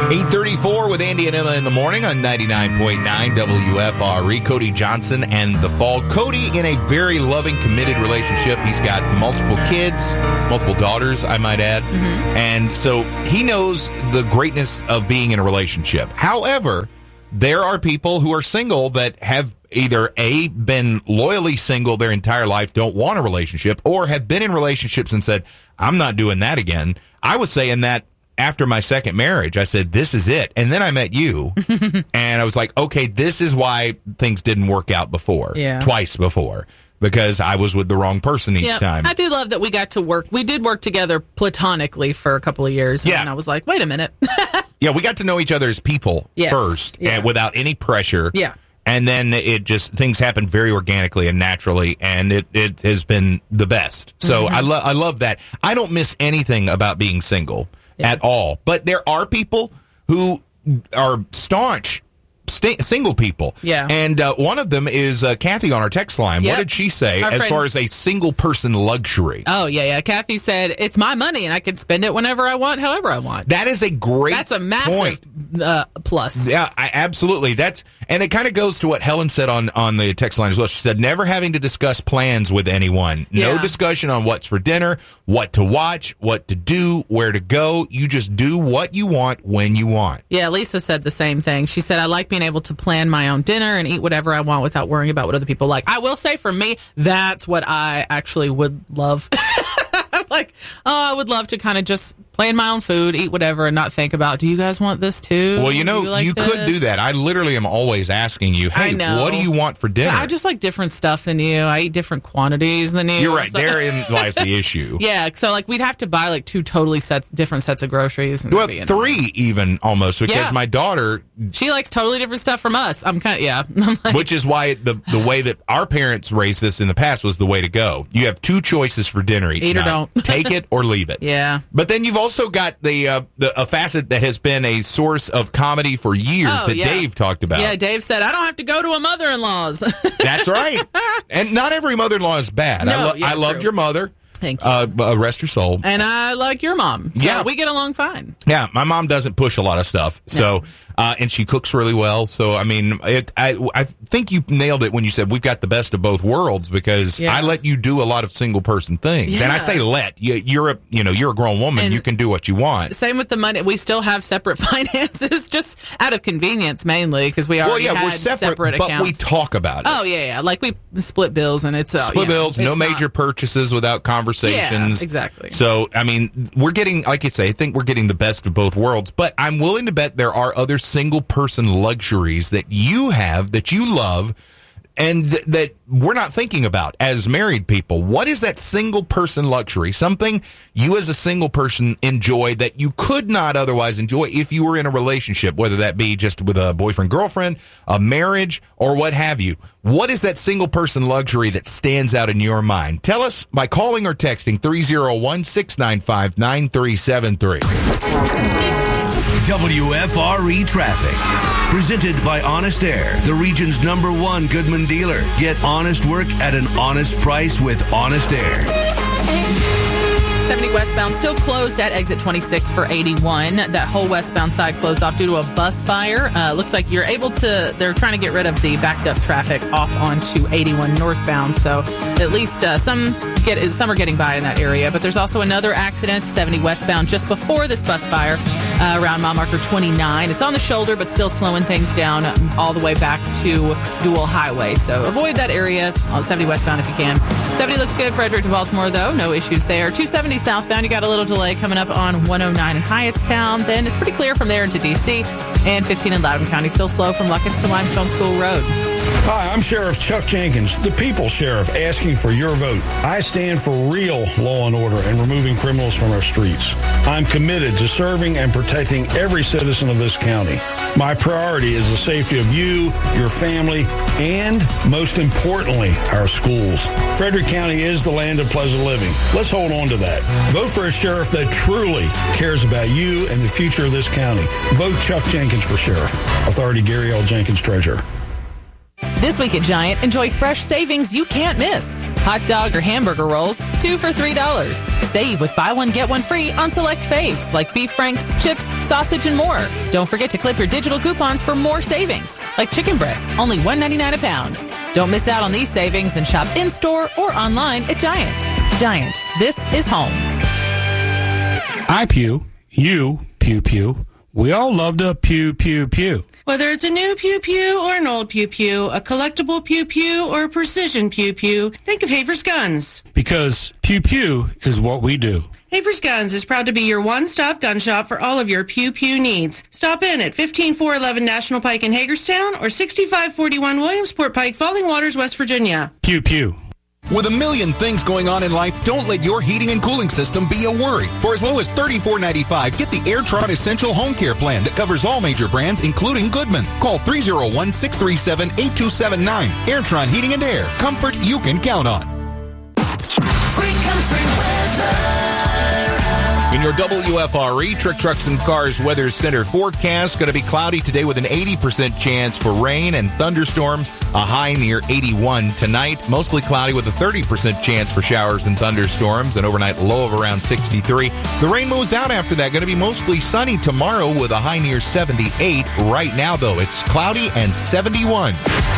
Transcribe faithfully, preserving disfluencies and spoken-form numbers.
eight thirty-four with Andy and Emma in the morning on ninety-nine point nine W F R E. Cody Johnson and The Fall. Cody in a very loving, committed relationship. He's got multiple kids, multiple daughters, I might add. Mm-hmm. And so he knows the greatness of being in a relationship. However, there are people who are single that have either A, been loyally single their entire life, don't want a relationship, or have been in relationships and said, I'm not doing that again. I was saying that after my second marriage. I said, this is it. And then I met you, and I was like, okay, this is why things didn't work out before, yeah. twice before, because I was with the wrong person each yeah, time. I do love that we got to work. We did work together platonically for a couple of years, and yeah. I was like, wait a minute. yeah, we got to know each other as people yes. first, yeah. and without any pressure. Yeah. And then it just, things happen very organically and naturally, and it, it has been the best. So mm-hmm. I, lo- I love that. I don't miss anything about being single yeah. at all. But there are people who are staunch st- single people. Yeah. And uh, one of them is uh, Kathy on our text line. Yep. What did she say our as friend- far as a single person luxury? Oh, yeah, yeah. Kathy said, it's my money, and I can spend it whenever I want, however I want. That is a great That's a massive point. Uh, plus. Yeah, I, absolutely. That's and it kind of goes to what Helen said on, on the text line as well. She said, never having to discuss plans with anyone. No yeah. discussion on what's for dinner, what to watch, what to do, where to go. You just do what you want when you want. Yeah, Lisa said the same thing. She said, I like being able to plan my own dinner and eat whatever I want without worrying about what other people like. I will say for me, that's what I actually would love. Like, oh, I would love to kind of just plan my own food, eat whatever, and not think about, do you guys want this too? Well, you know, do you, like you could do that. I literally am always asking you, hey, what do you want for dinner? But I just like different stuff than you. I eat different quantities than you. You're right. So. Therein lies the issue. Yeah, so like we'd have to buy like two totally sets, different sets of groceries. And well, three even almost, because yeah. my daughter... She likes totally different stuff from us. I'm kind of, yeah. I'm like, which is why the the way that our parents raised this in the past was the way to go. You have two choices for dinner each eat night. or don't. Take it or leave it. Yeah. But then you've also got the, uh, the a facet that has been a source of comedy for years oh, that yeah. Dave talked about. Yeah, Dave said, I don't have to go to a mother-in-law's. That's right. And not every mother-in-law is bad. No, I, lo- yeah, I loved true. your mother. Thank you. Uh, rest her soul. And I like your mom. So yeah. we get along fine. Yeah, my mom doesn't push a lot of stuff. So, no. uh, and she cooks really well. So, I mean, it, I, I think you nailed it when you said we've got the best of both worlds, because yeah. I let you do a lot of single person things. Yeah. And I say let. You, you're a, you know, you're a grown woman. And you can do what you want. Same with the money. We still have separate finances, just out of convenience mainly, because we already well, yeah, had we're separate, separate but accounts. we talk about it. Oh, yeah, yeah. Like we split bills, and it's... Uh, Split yeah, bills, no it's major not, purchases without conversations. Yeah, exactly. So, I mean, we're getting, like you say, I think we're getting the best of both worlds, but I'm willing to bet there are other single person luxuries that you have, that you love, and th- that we're not thinking about as married people. What is that single person luxury? Something you as a single person enjoy that you could not otherwise enjoy if you were in a relationship, whether that be just with a boyfriend, girlfriend, a marriage, or what have you. What is that single person luxury that stands out in your mind? Tell us by calling or texting three oh one, six nine five, nine three seven three. W F R E Traffic. Presented by Honest Air, the region's number one Goodman dealer. Get honest work at an honest price with Honest Air. seventy westbound still closed at exit twenty-six for eighty-one. That whole westbound side closed off due to a bus fire. Uh, looks like you're able to, they're trying to get rid of the backed up traffic off onto eighty-one northbound. So at least uh, some get some are getting by in that area. But there's also another accident, seventy westbound, just before this bus fire uh, around mile marker twenty-nine. It's on the shoulder, but still slowing things down all the way back to Dual Highway. So avoid that area on seventy westbound if you can. seventy looks good, Frederick to Baltimore, though. No issues there. two seventy southbound, you got a little delay coming up on one oh nine in Hyattstown. Then it's pretty clear from there into D C. And fifteen in Loudoun County, still slow from Luckens to Limestone School Road. Hi, I'm Sheriff Chuck Jenkins, the People's Sheriff, asking for your vote. I stand for real law and order and removing criminals from our streets. I'm committed to serving and protecting every citizen of this county. My priority is the safety of you, your family, and, most importantly, our schools. Frederick County is the land of pleasant living. Let's hold on to that. Vote for a sheriff that truly cares about you and the future of this county. Vote Chuck Jenkins for sheriff. Authority Gary L. Jenkins, Treasurer. This week at Giant, enjoy fresh savings you can't miss. Hot dog or hamburger rolls, two for three dollars. Save with buy one, get one free on select faves like beef franks, chips, sausage, and more. Don't forget to clip your digital coupons for more savings, like chicken breasts, only one dollar ninety-nine cents a pound. Don't miss out on these savings and shop in-store or online at Giant. Giant, this is home. I pew, you pew pew. We all love to pew pew pew. Whether it's a new pew pew or an old pew pew, a collectible pew pew or a precision pew pew, think of Haver's Guns. Because pew pew is what we do. Haver's Guns is proud to be your one-stop gun shop for all of your pew pew needs. Stop in at fifteen four eleven National Pike in Hagerstown or sixty-five forty-one Williamsport Pike, Falling Waters, West Virginia. Pew pew. With a million things going on in life, don't let your heating and cooling system be a worry. For as low as thirty-four ninety-five, get the Airtron Essential Home Care Plan that covers all major brands, including Goodman. Call three oh one, six three seven, eight two seven nine. Airtron Heating and Air. Comfort you can count on. In your W F R E Trick Trucks and Cars Weather Center forecast, going to be cloudy today with an eighty percent chance for rain and thunderstorms, a high near eighty-one tonight. Mostly cloudy with a thirty percent chance for showers and thunderstorms, an overnight low of around sixty-three. The rain moves out after that. Going to be mostly sunny tomorrow with a high near seventy-eight. Right now, though, it's cloudy and seventy-one.